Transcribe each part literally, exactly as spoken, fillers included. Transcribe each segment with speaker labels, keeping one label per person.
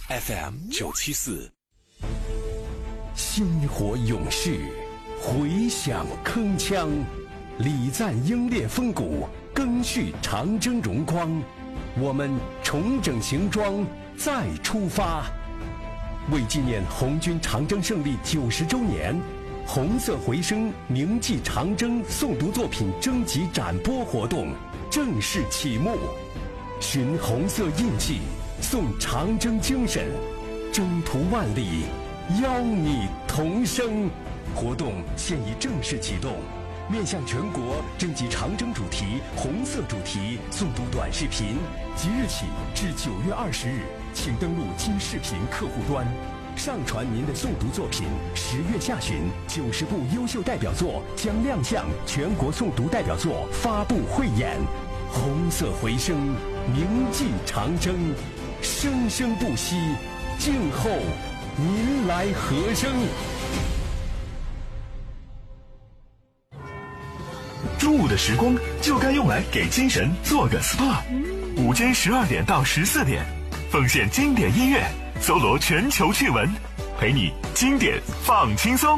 Speaker 1: F M 九七四，
Speaker 2: 星火勇士，回响铿锵，礼赞英烈风骨，赓续长征荣光。我们重整行装，再出发。为纪念红军长征胜利九十周年，红色回声铭记长征诵读作品征集展播活动正式启幕。寻红色印记，颂长征精神，征途万里，邀你同声。活动现已正式启动，面向全国征集长征主题、红色主题诵读短视频，即日起至九月二十日，请登录金视频客户端，上传您的诵读作品。十月下旬，九十部优秀代表作将亮相全国诵读代表作发布汇演。红色回声，铭记长征，生生不息，静候您来和声。
Speaker 3: 中午的时光就该用来给精神做个 S P A。 午间十二点到十四点，奉献经典音乐，搜罗全球趣闻，陪你经典放轻松。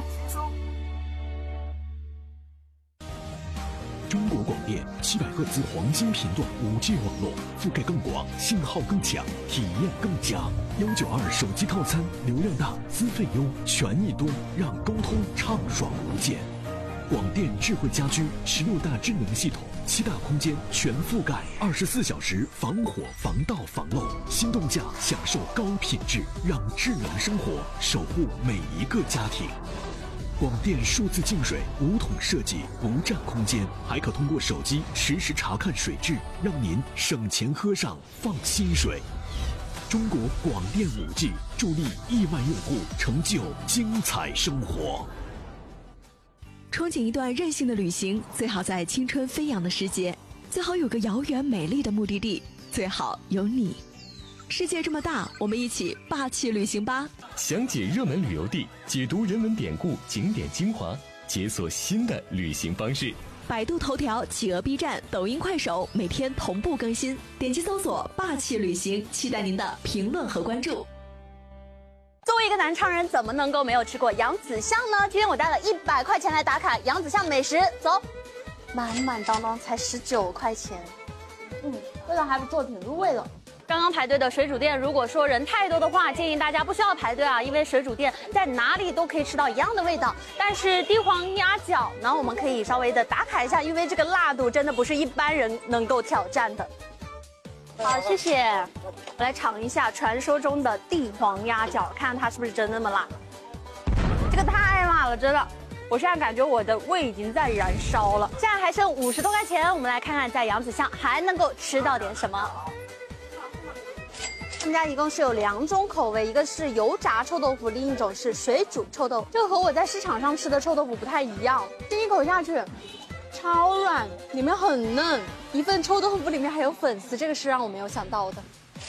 Speaker 4: 中国广电七百赫兹黄金频段 五 G 网络，覆盖更广，信号更强，体验更佳。幺九二手机套餐，流量大，资费优，权益多，让沟通畅爽无间。广电智慧家居十六大智能系统，七大空间全覆盖，二十四小时防火、防盗、防漏。心动价享受高品质，让智能生活守护每一个家庭。广电数字净水五桶设计，不占空间，还可通过手机实时查看水质，让您省钱喝上放心水。中国广电 五 G 助力亿万用户成就精彩生活。
Speaker 5: 憧憬一段任性的旅行，最好在青春飞扬的时节，最好有个遥远美丽的目的地，最好有你。世界这么大，我们一起霸气旅行吧！
Speaker 6: 详解热门旅游地，解读人文典故、景点精华，解锁新的旅行方式。
Speaker 5: 百度头条、企鹅 B 站、抖音、快手每天同步更新，点击搜索“霸气旅行”，期待您的评论和关注。
Speaker 7: 作为一个南昌人，怎么能够没有吃过扬子巷呢？今天我带了一百块钱来打卡扬子巷的美食，走，满满当当才十九块钱，嗯，味道还不错，挺入味的。刚刚排队的水煮店，如果说人太多的话，建议大家不需要排队啊，因为水煮店在哪里都可以吃到一样的味道。但是帝皇鸭脚呢，我们可以稍微的打卡一下，因为这个辣度真的不是一般人能够挑战的。好，谢谢。我来尝一下传说中的帝皇鸭脚，看看它是不是真那么辣。这个太辣了，真的。我现在感觉我的胃已经在燃烧了。现在还剩五十多块钱，我们来看看在扬子巷还能够吃到点什么。他们家一共是有两种口味，一个是油炸臭豆腐，另一种是水煮臭豆腐。这个和我在市场上吃的臭豆腐不太一样，这一口下去，超软，里面很嫩。一份臭豆腐里面还有粉丝，这个是让我没有想到的。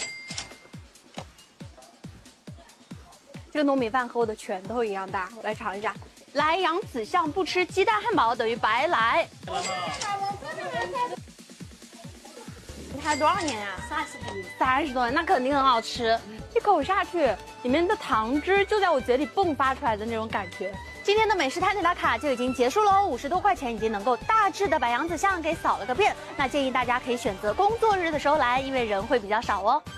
Speaker 7: 这个糯米饭和我的拳头一样大，我来尝一下。来扬子巷不吃鸡蛋汉堡等于白来。你开了多少年呀、啊？三十多年。三十多年，那肯定很好吃。一口下去，里面的糖汁就在我嘴里迸发出来的那种感觉。今天的美食摊点打卡就已经结束喽，五十多块钱已经能够大致的把扬子巷给扫了个遍。那建议大家可以选择工作日的时候来，因为人会比较少哦。